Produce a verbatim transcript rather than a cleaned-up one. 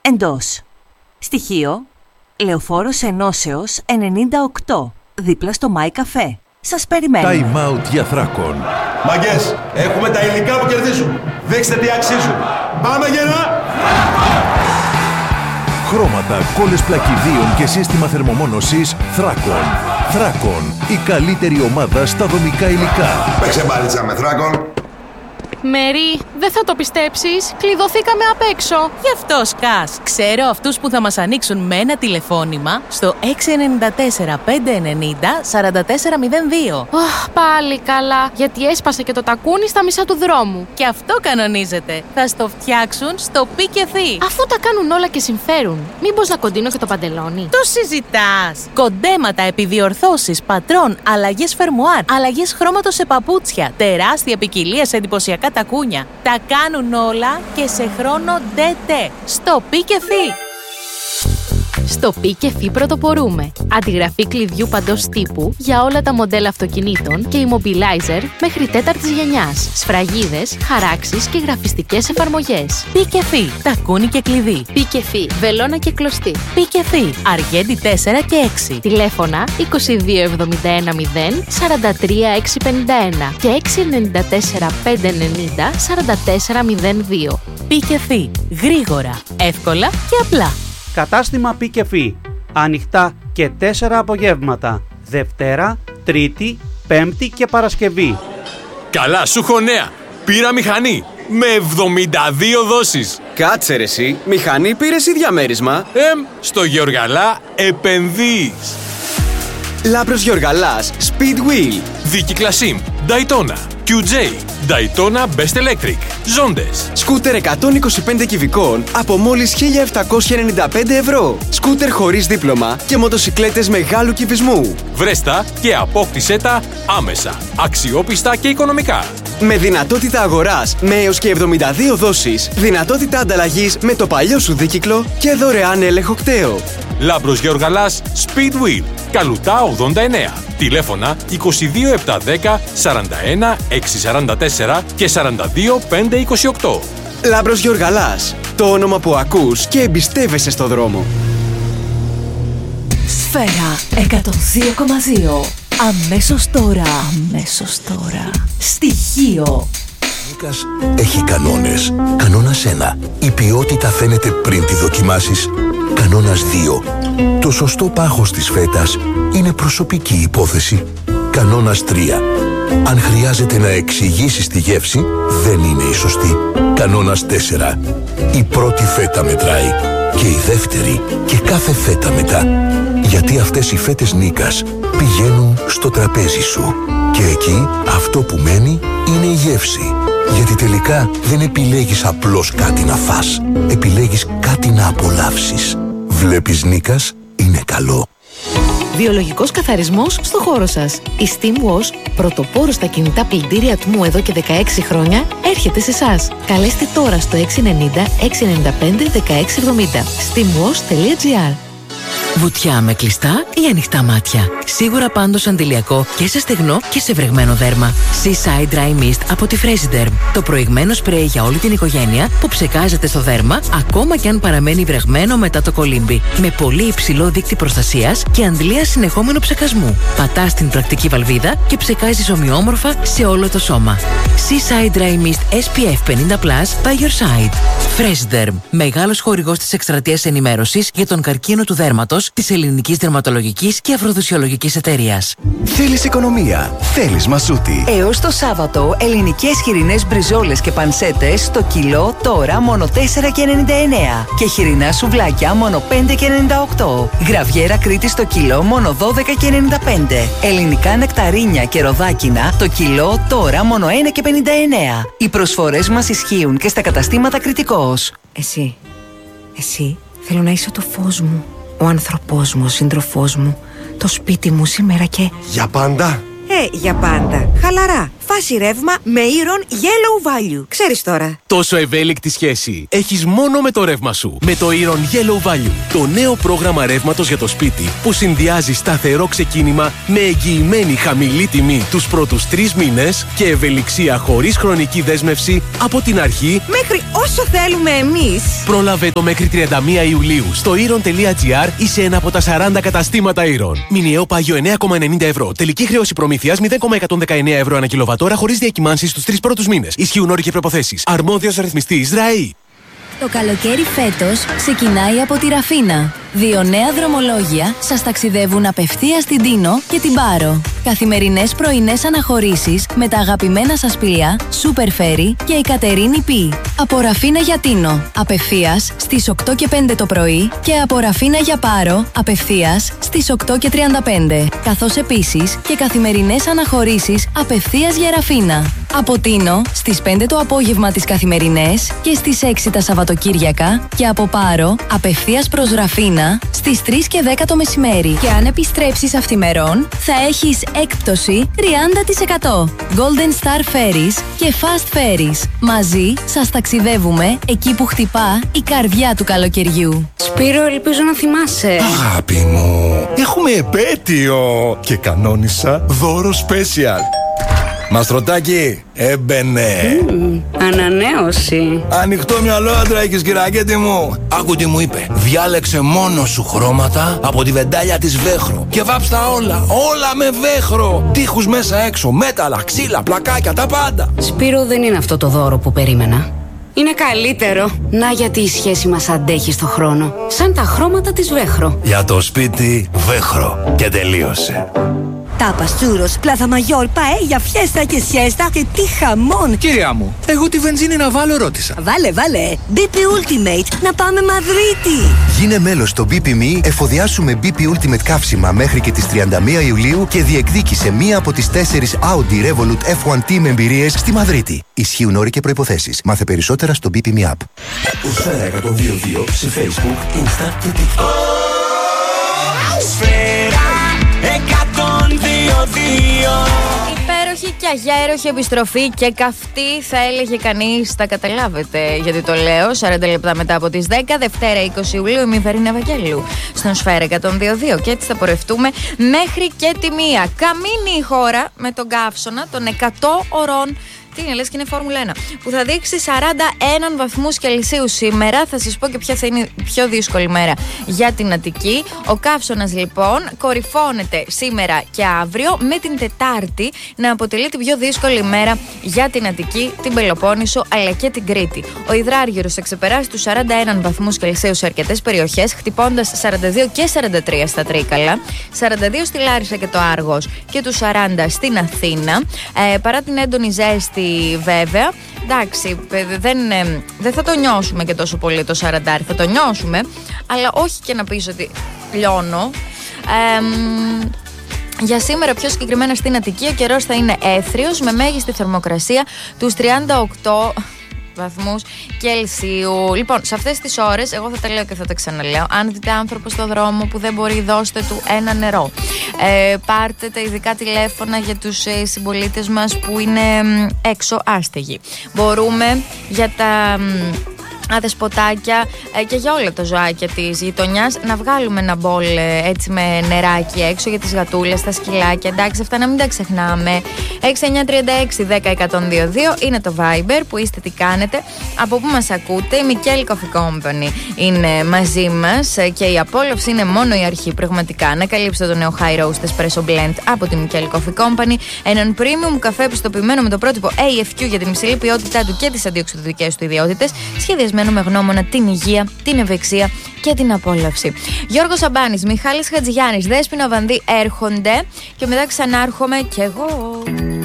εντός. Στοιχείο Λεωφόρος Ενώσεως ενενήντα οκτώ, δίπλα στο My Café. Σας περιμένω. Time out για Θράκον. Μαγκές, έχουμε τα υλικά που κερδίζουν. Δείξτε τι αξίζουν. Πάμε γερά! Χρώματα, κόλλες πλακιδίων και σύστημα θερμομόνωσης Θράκον. Θράκον, η καλύτερη ομάδα στα δομικά υλικά. Παίξε μπάλιτσα με Θράκον. Μέρι, δεν θα το πιστέψεις, κλειδωθήκαμε απ' έξω. Γι' αυτό σκάς. Ξέρω αυτούς που θα μας ανοίξουν με ένα τηλεφώνημα στο έξι εννιά τέσσερα πέντε εννιά μηδέν τέσσερα τέσσερα μηδέν δύο. Αχ, πάλι καλά, γιατί έσπασε και το τακούνι στα μισά του δρόμου. Και αυτό κανονίζεται. Θα στο φτιάξουν στο Πικεφί. Αφού τα κάνουν όλα και συμφέρουν, μήπως να κοντίνω και το παντελόνι? Το συζητάς. Κοντέματα, επιδιορθώσεις, πατρών, αλλαγές φερμουάρ, αλλαγές χρώματος σε παπούτσια, τεράστια ποικιλία σε εντυπωσιακά τακούνια. Τα κάνουν όλα και σε χρόνο ντε-ντε. Στο Πικεφί. Στο Πικεφί πρωτοπορούμε. Αντιγραφή κλειδιού παντός τύπου για όλα τα μοντέλα αυτοκινήτων και immobilizer μέχρι τέταρτης γενιάς. Σφραγίδες, χαράξεις και γραφιστικές εφαρμογές. Πικεφί. Τακούνι και κλειδί. Πικεφί. Βελόνα και κλωστή. Πικεφί. Αργέντη τέσσερα και έξι. Τηλέφωνα είκοσι δύο εβδομήντα ένα μηδέν σαράντα τρία εξακόσια πενήντα ένα και έξι εννιά τέσσερα πέντε ενενήντα σαράντα τέσσερα μηδέν δύο. Πικεφί. Γρήγορα, εύκολα και απλά. Κατάστημα Πικεφί. Ανοιχτά και τέσσερα απογεύματα. Δευτέρα, Τρίτη, Πέμπτη και Παρασκευή. Καλά, σου έχω νέα. Πήρα μηχανή με εβδομήντα δύο δόσεις. Κάτσε ρε εσύ, μηχανή πήρες ή διαμέρισμα? Εμ, στο Γεωργαλά επενδύεις. Λάμπρος Γεωργαλάς, Speedwheel. Δίκυκλα Sim, Daytona, κιου τζέι, Daytona Best Electric, Ζόντες. Σκούτερ εκατόν είκοσι πέντε κυβικών από μόλις χίλια επτακόσια ενενήντα πέντε ευρώ. Σκούτερ χωρίς δίπλωμα και μοτοσικλέτες μεγάλου κυβισμού. Βρέστα και απόκτησέ τα άμεσα, αξιόπιστα και οικονομικά. Με δυνατότητα αγοράς με έως και εβδομήντα δύο δόσεις, δυνατότητα ανταλλαγής με το παλιό σου δίκυκλο και δωρεάν έλεγχο κταίο. Λάμπρος Γεωργαλάς, Speedwheel, Καλουτά ογδόντα εννέα. Τηλέφωνα είκοσι δύο επτακόσια δέκα σαράντα ένα εξακόσια σαράντα τέσσερα και σαράντα δύο πεντακόσια είκοσι οκτώ. Λάμπρος Γεωργαλάς, το όνομα που ακούς και εμπιστεύεσαι στο δρόμο. Σφαίρα εκατόν δύο κόμμα δύο. Αμέσως τώρα. Αμέσως τώρα. Στοιχείο. Νίκας έχει κανόνες. Κανόνας ένα. Η ποιότητα φαίνεται πριν τη δοκιμάσεις. Κανόνας δύο. Το σωστό πάχος της φέτας είναι προσωπική υπόθεση. Κανόνας τρία. Αν χρειάζεται να εξηγήσεις τη γεύση, δεν είναι η σωστή. Κανόνας τέσσερα. Η πρώτη φέτα μετράει. Και η δεύτερη και κάθε φέτα μετά. Γιατί αυτές οι φέτες Νίκας πηγαίνουν στο τραπέζι σου. Και εκεί αυτό που μένει είναι η γεύση. Γιατί τελικά δεν επιλέγεις απλώς κάτι να φας. Επιλέγεις κάτι να απολαύσεις. Βλέπεις Νίκας, είναι καλό. Βιολογικός καθαρισμός στο χώρο σας. Η Steam Wash, πρωτοπόρος στα κινητά πλυντήρια ατμού εδώ και δεκαέξι χρόνια, έρχεται σε εσάς. Καλέστε τώρα στο έξι εννιά μηδέν έξι εννιά πέντε δεκαέξι εβδομήντα. steamwash τελεία gr. Βουτιά με κλειστά ή ανοιχτά μάτια. Σίγουρα πάντως αντιλιακό και σε στεγνό και σε βρεγμένο δέρμα. Seaside Dry Mist από τη Fresiderm. Το προηγμένο σπρέι για όλη την οικογένεια που ψεκάζεται στο δέρμα ακόμα και αν παραμένει βρεγμένο μετά το κολύμπι. Με πολύ υψηλό δείκτη προστασίας και αντλία συνεχόμενου ψεκασμού. Πατάς την πρακτική βαλβίδα και ψεκάζεις ομοιόμορφα σε όλο το σώμα. Seaside Dry Mist ες πι εφ πενήντα πλας by your side. Fresiderm. Μεγάλος χορηγός της εκστρατείας ενημέρωσης για τον καρκίνο του δέρματος της Ελληνικής Δερματολογικής και Αφροδοσιολογικής Εταιρείας. Θέλεις οικονομία, θέλεις Μασούτη. Έως το Σάββατο, ελληνικές χοιρινές μπριζόλες και πανσέτες στο κιλό τώρα μόνο τέσσερα και ενενήντα εννέα και χοιρινά σουβλάκια μόνο πέντε και ενενήντα οκτώ. Γραβιέρα Κρήτη στο κιλό μόνο δώδεκα και ενενήντα πέντε. Ελληνικά νεκταρίνια και ροδάκινα το κιλό τώρα μόνο ένα και πενήντα εννέα. Οι προσφορές μας ισχύουν και στα καταστήματα Κρητικός. Εσύ, εσύ θέλω να είσαι το φως μου. Ο άνθρωπός μου, ο σύντροφός μου, το σπίτι μου σήμερα και... Για πάντα. Ε, για πάντα. Χαλαρά. φάση ρεύμα με Iron Yellow Value. Ξέρεις τώρα. Τόσο ευέλικτη σχέση έχεις μόνο με το ρεύμα σου. Με το Iron Yellow Value, το νέο πρόγραμμα ρεύματος για το σπίτι που συνδυάζει σταθερό ξεκίνημα με εγγυημένη χαμηλή τιμή τους πρώτους τρεις μήνες και ευελιξία χωρίς χρονική δέσμευση από την αρχή μέχρι όσο θέλουμε εμείς. Πρόλαβε το μέχρι τριάντα μία Ιουλίου στο iron.gr ή σε ένα από τα σαράντα καταστήματα Iron. Μηνιαίο πάγιο εννέα κόμμα ενενήντα ευρώ. Τελική χρέωση προμήθειας μηδέν κόμμα εκατόν δεκαεννέα ευρώ ανά κιλοβατόρα χωρίς διακυμάνσεις στους τρεις πρώτους μήνες. Ισχύουν όροι και προϋποθέσεις. Αρμόδιος ρυθμιστής ΡΑΗ. Το καλοκαίρι φέτος ξεκινάει από τη Ραφίνα. Δύο νέα δρομολόγια σας ταξιδεύουν απευθείας στην Τίνο και την Πάρο. Καθημερινές πρωινές αναχωρήσεις με τα αγαπημένα σας πλοία Super Ferry και η Κατερίνη Πι. Από Ραφίνα για Τίνο, απευθείας στις οκτώ και πέντε το πρωί και από Ραφίνα για Πάρο, απευθείας στις οκτώ και τριάντα πέντε. Καθώς επίσης και καθημερινές αναχωρήσεις απευθείας για Ραφίνα. Από Τίνο στις πέντε το απόγευμα τις καθημερινές και στις έξι τα Σαββατοκύριακα και από Πάρο απευθείας προς Ραφίνα στις τρεις και δέκα το μεσημέρι. Και αν επιστρέψεις αυθημερών θα έχεις έκπτωση τριάντα τοις εκατό. Golden Star Ferries και Fast Ferries. Μαζί σας ταξιδεύουμε εκεί που χτυπά η καρδιά του καλοκαιριού. Σπύρο, ελπίζω να θυμάσαι. Αγάπη μου, έχουμε επέτειο και κανόνισα δώρο special. Μαστρωτάκι, έμπαινε. Mm, ανανέωση. Ανοιχτό μυαλό άντρα έχεις, κυρακέτη μου. Άκου τι μου είπε. Διάλεξε μόνο σου χρώματα από τη βεντάλια της Βέχρο και βάψτα όλα, όλα με Βέχρο. Τείχους μέσα έξω, μέταλλα, ξύλα, πλακάκια, τα πάντα. Σπύρο, δεν είναι αυτό το δώρο που περίμενα. Είναι καλύτερο. Να, γιατί η σχέση μας αντέχει στο χρόνο. Σαν τα χρώματα της Βέχρο. Για το σπίτι Βέχρο. Και τελείωσε. Τάπας, τσούρος, πλάθα μαγιόρ, παέλια, φιέστα και σιέστα και τι χαμόν! Κυρία μου, εγώ τη βενζίνη να βάλω ρώτησα. Βάλε, βάλε! μπι πι Ultimate, να πάμε Μαδρίτη! Γίνε μέλος στο μπι πι εμ ι, εφοδιάσου με μπι πι Ultimate καύσιμα μέχρι και τις τριάντα μία Ιουλίου και διεκδίκησε μία από τις τέσσερις Audi Revolut εφ ουάν τι με εμπειρίες στη Μαδρίτη. Ισχύουν όροι και προϋποθέσεις. Μάθε περισσότερα στο μπι πι εμ ι App. Σφαίρα εκατόν δύο δύο σε Facebook, Insta και TikTok. εκατόν δύο δύο. Υπέροχη και αγέροχη επιστροφή και καυτή, θα έλεγε κανείς, τα καταλάβετε γιατί το λέω. σαράντα λεπτά μετά από τις δέκα, Δευτέρα είκοσι Ιουλίου, είμαι η Βερίνα Ευαγγέλου στον Σφαίρα εκατόν δύο δύο και έτσι θα πορευτούμε μέχρι και τη μία. Καμίνει η χώρα με τον καύσωνα των εκατό ωρών. Τι είναι, λες και είναι Φόρμουλα ένα, που θα δείξει σαράντα ένα βαθμούς Κελσίου σήμερα. Θα σας πω και ποια θα είναι η πιο δύσκολη μέρα για την Αττική. Ο καύσωνας λοιπόν κορυφώνεται σήμερα και αύριο, με την Τετάρτη να αποτελεί την πιο δύσκολη μέρα για την Αττική, την Πελοπόννησο αλλά και την Κρήτη. Ο υδράργυρος θα ξεπεράσει τους σαράντα ένα βαθμούς Κελσίου σε αρκετές περιοχές, χτυπώντας σαράντα δύο και σαράντα τρία στα Τρίκαλα, σαράντα δύο στη Λάρισα και το Άργος και τους σαράντα στην Αθήνα. Ε, παρά την έντονη ζέστη, βέβαια, εντάξει, δεν, δεν θα το νιώσουμε και τόσο πολύ το σαράντα, θα το νιώσουμε, αλλά όχι και να πεις ότι λιώνω. Ε, Για σήμερα, πιο συγκεκριμένα στην Αττική, ο καιρός θα είναι έθριος με μέγιστη θερμοκρασία τους τριάντα οκτώ βαθμούς Κελσίου. Λοιπόν, σε αυτές τις ώρες, εγώ θα τα λέω και θα τα ξαναλέω. Αν δείτε άνθρωπο στο δρόμο που δεν μπορεί, δώστε του ένα νερό. Ε, πάρτε τα ειδικά τηλέφωνα για τους ε, συμπολίτες μας που είναι ε, έξω άστεγοι. Μπορούμε για τα αδεσποτάκια ε, και για όλα τα ζωάκια της γειτονιάς να βγάλουμε ένα μπολ ε, έτσι με νεράκι έξω για τις γατούλες, τα σκυλάκια. Εντάξει, αυτά να μην τα ξεχνάμε. έξι εννιά τρία έξι δέκα εκατόν δύο δύο είναι το Viber που είστε, τι κάνετε, από πού μας ακούτε. Η Μικέλ Coffee Company είναι μαζί μας ε, και η απόλαυση είναι μόνο η αρχή. Πραγματικά, να καλύψετε το νέο High Roast Espresso Blend από τη Μικέλ Coffee Company, έναν premium καφέ επιστοποιημένο με το πρότυπο έι εφ κιου για την υψηλή ποιότητά του και τις αντιοξυδοτικές του ιδιότητες, σχεδιασμένο με γνώμονα την υγεία, την ευεξία και την απόλαυση. Γιώργος Σαμπάνης, Μιχάλης Χατζηγιάννης, Δέσποινα Βανδύ έρχονται και μετά ξανάρχομαι κι εγώ.